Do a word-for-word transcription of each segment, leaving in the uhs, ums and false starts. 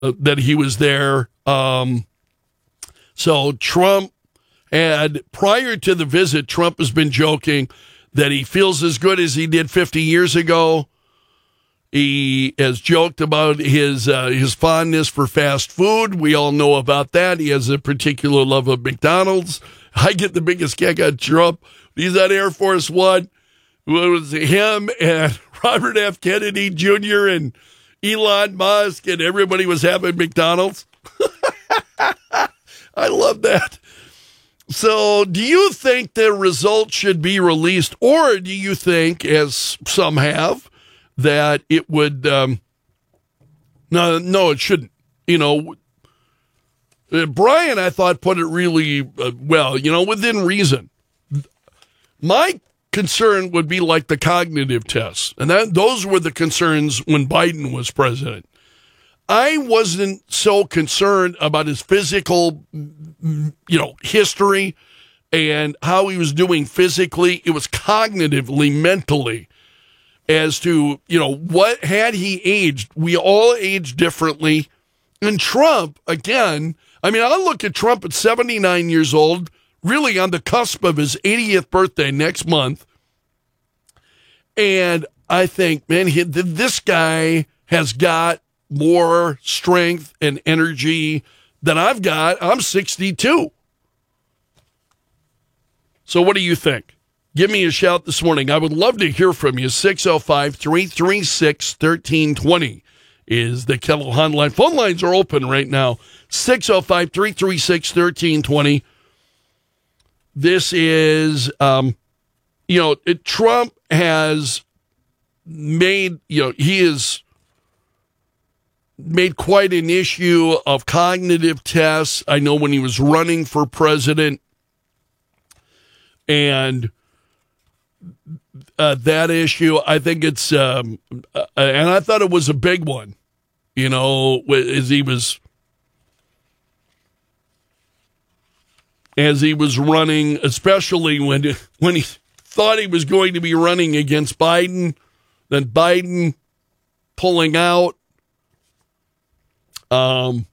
uh, that he was there. Um, so Trump had, prior to the visit, Trump has been joking that he feels as good as he did fifty years ago. He has joked about his uh, his fondness for fast food. We all know about that. He has a particular love of McDonald's. I get the biggest kick out of Trump. He's on Air Force One. It was him and Robert F. Kennedy Junior and Elon Musk, and everybody was having McDonald's. I love that. So do you think the results should be released, or do you think, as some have, that it would, um, no, no, it shouldn't. You know, uh, Brian, I thought, put it really uh, well, you know, within reason. My concern would be like the cognitive tests, and that those were the concerns when Biden was president. I wasn't so concerned about his physical, you know, history and how he was doing physically. It was cognitively, mentally, as to, you know, what had he aged? We all age differently. And Trump, again, I mean, I look at Trump at seventy-nine years old, really on the cusp of his eightieth birthday next month. And I think, man, he, this guy has got more strength and energy than I've got. I'm sixty-two. So what do you think? Give me a shout this morning. I would love to hear from you. six oh five, three three six, one three two zero is the Keller line. Phone lines are open right now. six oh five, three three six, one three two zero. This is, um, you know, it, Trump has made, you know, he has made quite an issue of cognitive tests. I know when he was running for president, and uh, that issue, I think it's, um, uh, and I thought it was a big one, you know, as he was, as he was running, especially when, when he thought he was going to be running against Biden, then Biden pulling out. Um,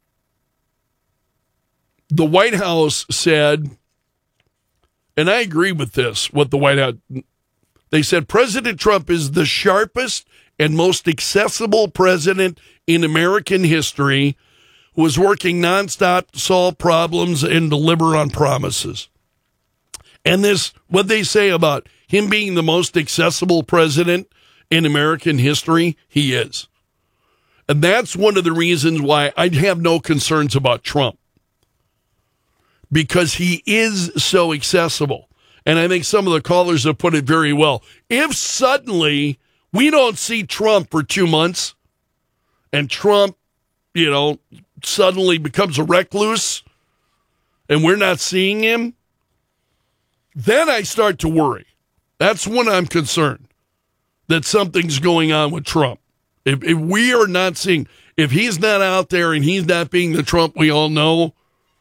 the White House said, and I agree with this, what the White House, they said President Trump is the sharpest and most accessible president in American history who is working nonstop to solve problems and deliver on promises. And this, what they say about him being the most accessible president in American history, he is. And that's one of the reasons why I have no concerns about Trump. Because he is so accessible. And I think some of the callers have put it very well. If suddenly we don't see Trump for two months and Trump, you know, suddenly becomes a recluse and we're not seeing him, then I start to worry. That's when I'm concerned that something's going on with Trump. If, if we are not seeing, if he's not out there and he's not being the Trump we all know,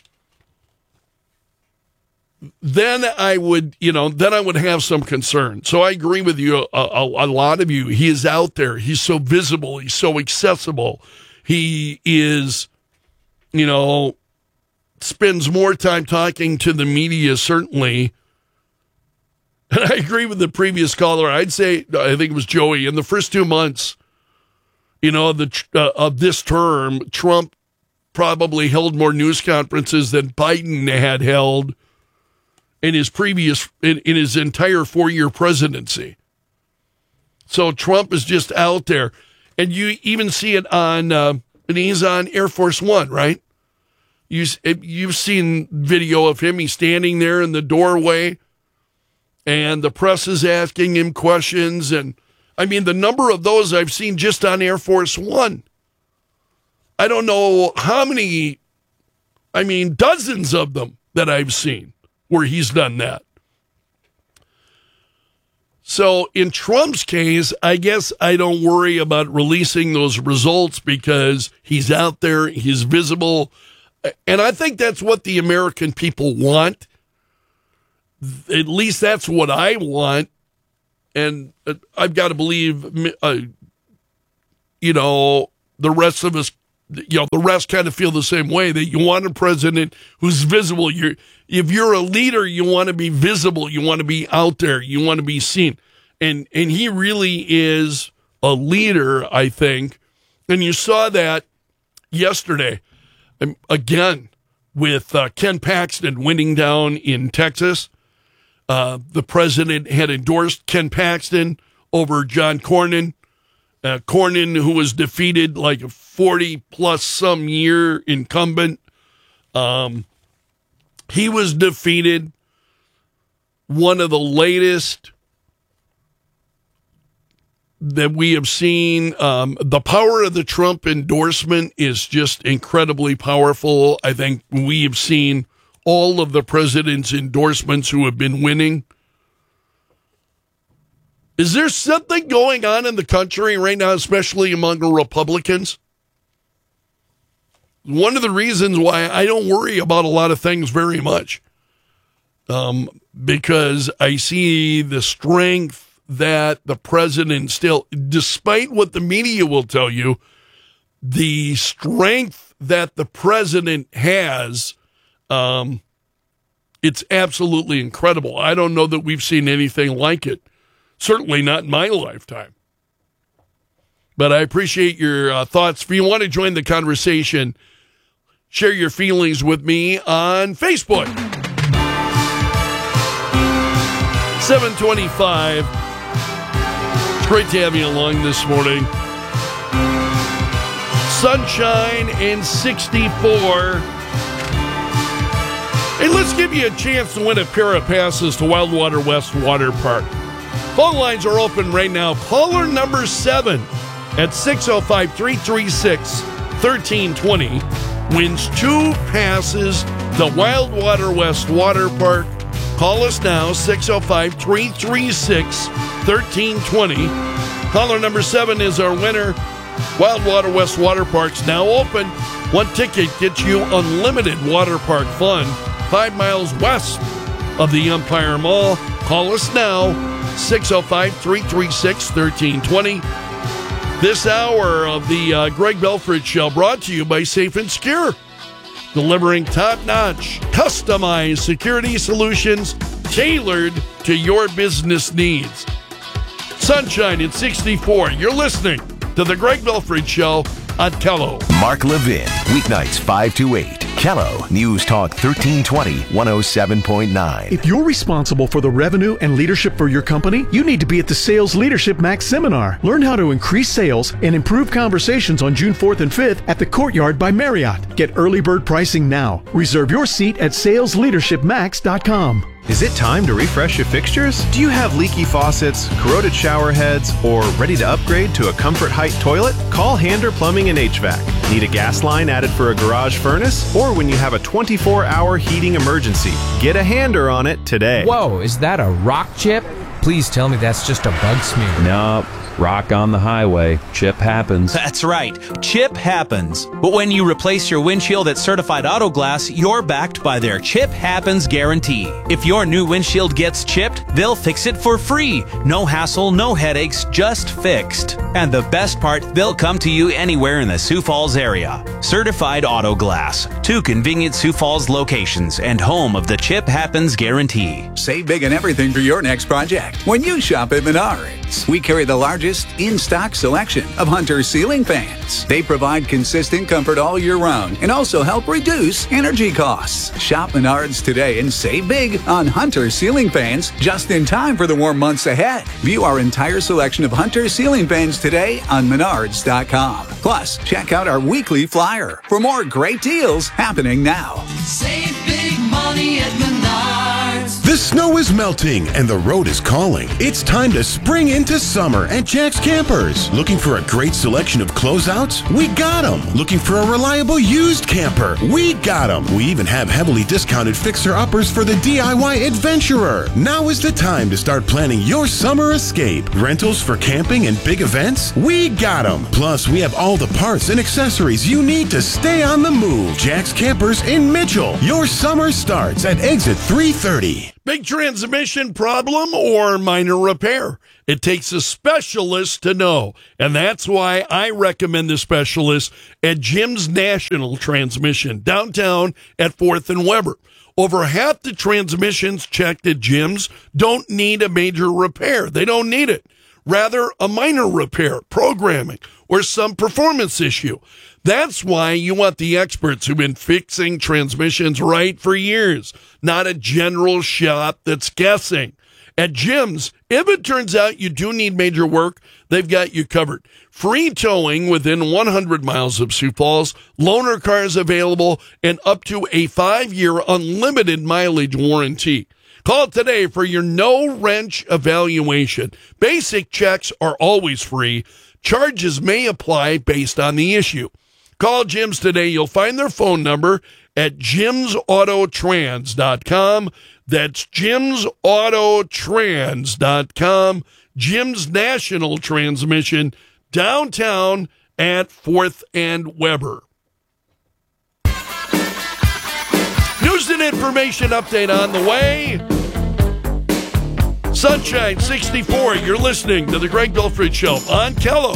then I would, you know, then I would have some concern. So I agree with you, a, a, a lot of you. He is out there. He's so visible. He's so accessible. He is, you know, spends more time talking to the media, certainly. And I agree with the previous caller. I'd say, I think it was Joey, in the first two months, you know, the uh, of this term, Trump probably held more news conferences than Biden had held in his previous, in, in his entire four-year presidency. So Trump is just out there. And you even see it on, uh, and he's on Air Force One, right? You, you've seen video of him. He's standing there in the doorway, and the press is asking him questions. And, I mean, the number of those I've seen just on Air Force One. I don't know how many, I mean, dozens of them that I've seen where he's done that. So in Trump's case, I guess I don't worry about releasing those results because he's out there, he's visible, and I think that's what the American people want. At least that's what I want, and I've got to believe, uh, you know, the rest of us you know, the rest kind of feel the same way, that you want a president who's visible. You're, if you're a leader, you want to be visible. You want to be out there. You want to be seen. And, and he really is a leader, I think. And you saw that yesterday, um, again, with uh, Ken Paxton winning down in Texas. Uh, the president had endorsed Ken Paxton over John Cornyn. Uh, Cornyn, who was defeated like a forty-plus some year incumbent. Um, he was defeated. One of the latest that we have seen. Um, the power of the Trump endorsement is just incredibly powerful. I think we have seen all of the president's endorsements who have been winning. Is there something going on in the country right now, especially among Republicans? One of the reasons why I don't worry about a lot of things very much, um, because I see the strength that the president still, despite what the media will tell you, the strength that the president has, um, it's absolutely incredible. I don't know that we've seen anything like it. Certainly not in my lifetime. But I appreciate your uh, thoughts. If you want to join the conversation, share your feelings with me on Facebook. seven twenty-five. It's great to have you along this morning. Sunshine and sixty-four. Hey, let's give you a chance to win a pair of passes to Wildwater West Water Park. Phone lines are open right now. Caller number seven at six oh five, three three six, one three two oh wins two passes to Wildwater West Water Park. Call us now, six oh five, three three six, one three two oh. Caller number seven is our winner. Wildwater West Water Park's now open. One ticket gets you unlimited water park fun five miles west of the Empire Mall. Call us now, six oh five, three three six, one three two oh. This hour of the uh, Greg Belford Show brought to you by Safe and Secure, delivering top-notch, customized security solutions tailored to your business needs. Sunshine at sixty-four. You're listening to the Greg Belford Show on Kello. Mark Levin, weeknights five to eight. Kello, News Talk thirteen twenty, one oh seven point nine. If you're responsible for the revenue and leadership for your company, you need to be at the Sales Leadership Max Seminar. Learn how to increase sales and improve conversations on June fourth and fifth at the Courtyard by Marriott. Get early bird pricing now. Reserve your seat at sales leadership max dot com. Is it time to refresh your fixtures? Do you have leaky faucets, corroded shower heads, or ready to upgrade to a Comfort Height toilet? Call Hander Plumbing and H V A C. Need a gas line added for a garage furnace? Or when you have a twenty-four hour heating emergency? Get a Hander on it today. Whoa, is that a rock chip? Please tell me that's just a bug smear. Nope. Rock on the highway. Chip happens. That's right. Chip happens. But when you replace your windshield at Certified Auto Glass, you're backed by their Chip Happens guarantee. If your new windshield gets chipped, they'll fix it for free. No hassle, no headaches, just fixed. And the best part, they'll come to you anywhere in the Sioux Falls area. Certified Auto Glass. Two convenient Sioux Falls locations and home of the Chip Happens guarantee. Save big on everything for your next project when you shop at Menards. We carry the largest in-stock selection of Hunter ceiling fans. They provide consistent comfort all year round and also help reduce energy costs. Shop Menards today and save big on Hunter ceiling fans just in time for the warm months ahead. View our entire selection of Hunter ceiling fans today on menards dot com. Plus, check out our weekly flyer for more great deals happening now. Save big money at Menards. The snow is melting and the road is calling. It's time to spring into summer at Jack's Campers. Looking for a great selection of closeouts? We got them. Looking for a reliable used camper? We got them. We even have heavily discounted fixer-uppers for the D I Y adventurer. Now is the time to start planning your summer escape. Rentals for camping and big events? We got them. Plus, we have all the parts and accessories you need to stay on the move. Jack's Campers in Mitchell. Your summer starts at exit three thirty. Big transmission problem or minor repair? It takes a specialist to know, and that's why I recommend the specialist at Jim's National Transmission, downtown at fourth and Weber. Over half the transmissions checked at Jim's don't need a major repair. They don't need it. Rather, a minor repair, programming, or some performance issue. That's why you want the experts who've been fixing transmissions right for years, not a general shop that's guessing. At Jim's, if it turns out you do need major work, they've got you covered. Free towing within one hundred miles of Sioux Falls, loaner cars available, and up to a five-year unlimited mileage warranty. Call today for your no-wrench evaluation. Basic checks are always free. Charges may apply based on the issue. Call Jim's today. You'll find their phone number at jims auto trans dot com. That's jims auto trans dot com. Jim's National Transmission, downtown at fourth and Weber. News and information update on the way. Sunshine sixty-four. You're listening to the Greg Dolfrid Show on Kello.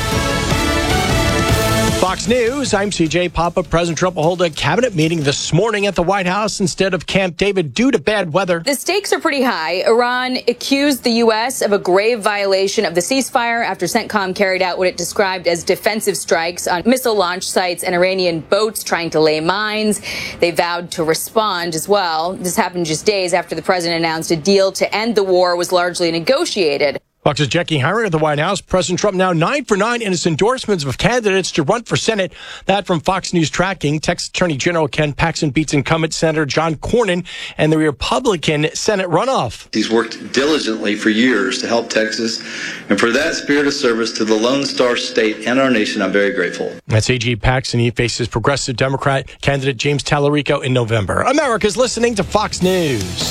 Fox News, I'm C J Papa. President Trump will hold a cabinet meeting this morning at the White House instead of Camp David due to bad weather. The stakes are pretty high. Iran accused the U S of a grave violation of the ceasefire after CENTCOM carried out what it described as defensive strikes on missile launch sites and Iranian boats trying to lay mines. They vowed to respond as well. This happened just days after the president announced a deal to end the war was largely negotiated. Fox's Jackie Hiring at the White House. President Trump now nine for nine in his endorsements of candidates to run for Senate. That from Fox News Tracking. Texas Attorney General Ken Paxton beats incumbent Senator John Cornyn and the Republican Senate runoff. He's worked diligently for years to help Texas, and for that spirit of service to the Lone Star State and our nation, I'm very grateful. That's A G Paxton. He faces progressive Democrat candidate James Tallarico in November. America's listening to Fox News.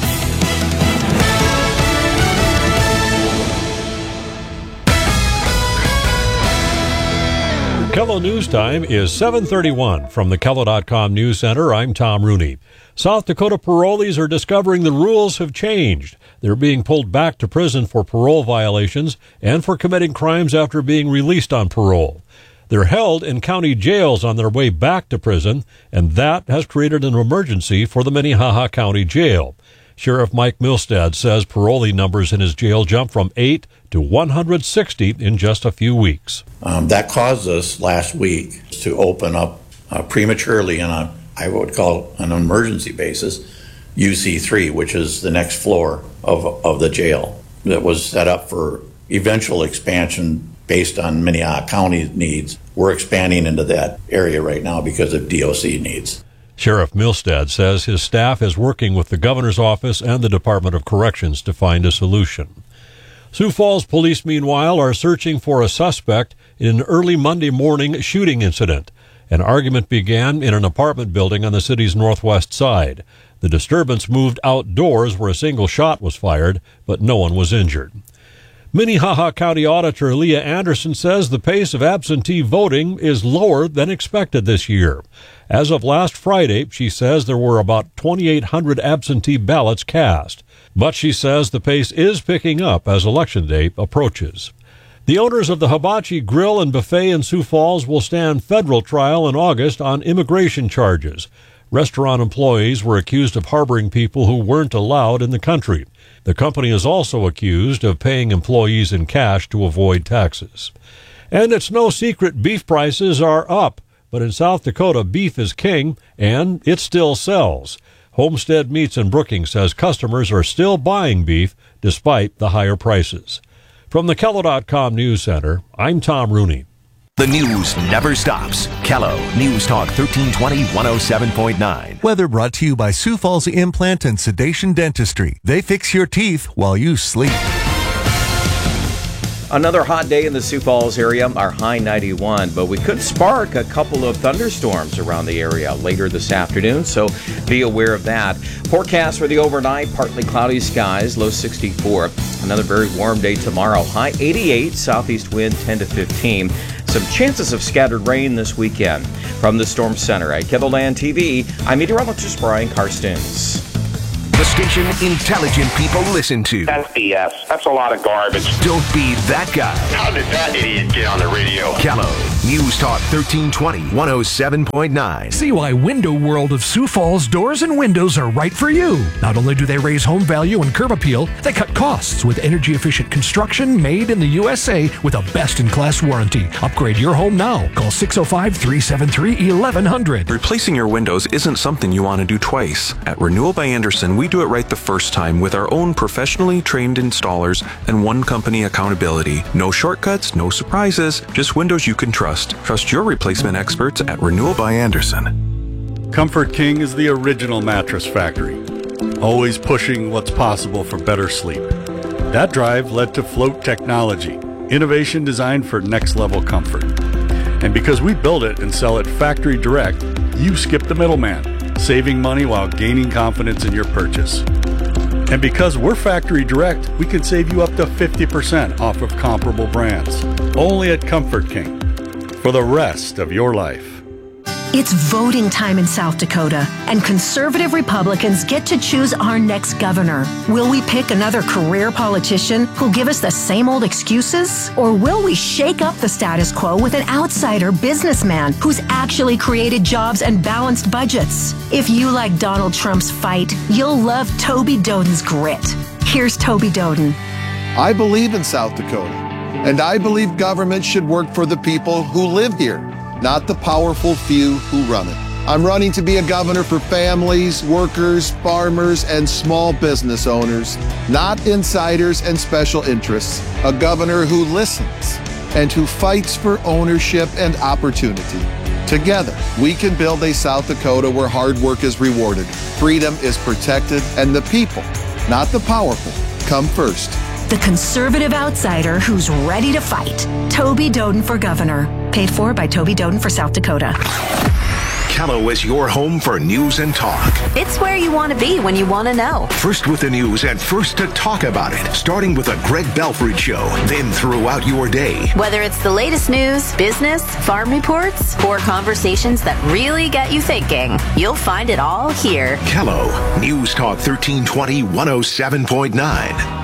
Kello News Time is seven thirty-one. From the Kello dot com News Center, I'm Tom Rooney. South Dakota parolees are discovering the rules have changed. They're being pulled back to prison for parole violations and for committing crimes after being released on parole. They're held in county jails on their way back to prison, and that has created an emergency for the Minnehaha County Jail. Sheriff Mike Milstead says parolee numbers in his jail jumped from eight to one hundred sixty in just a few weeks. Um, that caused us last week to open up uh, prematurely on a, I would call an emergency basis, U C three, which is the next floor of, of the jail that was set up for eventual expansion based on Minnehaha County needs. We're expanding into that area right now because of D O C needs. Sheriff Milstead says his staff is working with the governor's office and the Department of Corrections to find a solution. Sioux Falls police, meanwhile, are searching for a suspect in an early Monday morning shooting incident. An argument began in an apartment building on the city's northwest side. The disturbance moved outdoors where a single shot was fired, but no one was injured. Minnehaha County Auditor Leah Anderson says the pace of absentee voting is lower than expected this year. As of last Friday, she says there were about twenty-eight hundred absentee ballots cast. But she says the pace is picking up as Election Day approaches. The owners of the Hibachi Grill and Buffet in Sioux Falls will stand federal trial in August on immigration charges. Restaurant employees were accused of harboring people who weren't allowed in the country. The company is also accused of paying employees in cash to avoid taxes. And it's no secret beef prices are up, but in South Dakota, beef is king, and it still sells. Homestead Meats in Brookings says customers are still buying beef despite the higher prices. From the Kello dot com News Center, I'm Tom Rooney. The news never stops. Kello News Talk thirteen twenty, one oh seven point nine. Weather brought to you by Sioux Falls Implant and Sedation Dentistry. They fix your teeth while you sleep. Another hot day in the Sioux Falls area, our high ninety-one, but we could spark a couple of thunderstorms around the area later this afternoon, so be aware of that. Forecast for the overnight, partly cloudy skies, low sixty-four. Another very warm day tomorrow, high eighty-eight, southeast wind ten to fifteen. Some chances of scattered rain this weekend. From the Storm Center at Kettleland T V, I'm meteorologist Brian Karstens. The station intelligent people listen to. That's B S. That's a lot of garbage. Don't be that guy. How did that idiot get on the radio? Callow, News Talk thirteen twenty, one oh seven point nine. See why Window World of Sioux Falls doors and windows are right for you. Not only do they raise home value and curb appeal, they cut costs with energy-efficient construction made in the U S A with a best-in-class warranty. Upgrade your home now. Call six oh five, three seven three, eleven hundred. Replacing your windows isn't something you want to do twice. At Renewal by Andersen, we do it right the first time with our own professionally trained installers and one company accountability. No shortcuts, no surprises, just windows you can trust. Trust your replacement experts at Renewal by Andersen. Comfort King is the original mattress factory, always pushing what's possible for better sleep. That drive led to Float Technology, innovation designed for next-level comfort. And because we build it and sell it factory direct, you skip the middleman, saving money while gaining confidence in your purchase. And because we're factory direct, we can save you up to fifty percent off of comparable brands. Only at Comfort King. For the rest of your life. It's voting time in South Dakota, and conservative Republicans get to choose our next governor. Will we pick another career politician who'll give us the same old excuses? Or will we shake up the status quo with an outsider businessman who's actually created jobs and balanced budgets? If you like Donald Trump's fight, you'll love Toby Doden's grit. Here's Toby Doden. I believe in South Dakota, and I believe government should work for the people who live here, not the powerful few who run it. I'm running to be a governor for families, workers, farmers, and small business owners, not insiders and special interests. A governor who listens and who fights for ownership and opportunity. Together, we can build a South Dakota where hard work is rewarded, freedom is protected, and the people, not the powerful, come first. The conservative outsider who's ready to fight. Toby Doden for governor. Paid for by Toby Doden for South Dakota. Callow is your home for news and talk. It's where you want to be when you want to know. First with the news and first to talk about it. Starting with the Greg Belford Show, then throughout your day. Whether it's the latest news, business, farm reports, or conversations that really get you thinking, you'll find it all here. Callow, News Talk thirteen twenty, one oh seven point nine.